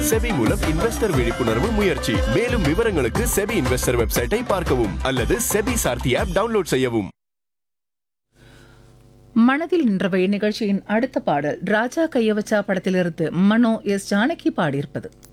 SEBI மூலம் investor விழிப்புணர்வு முயற்சி. மேலும் விவரங்களுக்கு செபி இன்வெஸ்டர் வெப்சைட்டை பார்க்கவும் அல்லது செபி சார்த்தி ஆப் டவுன்லோட் செய்யவும். மனதில் நின்றவை நிகழ்ச்சியின் அடுத்த பாடல் ராஜா கையவச்சா படத்திலிருந்து மனோ எஸ் ஜானகி பாடியிருப்பது.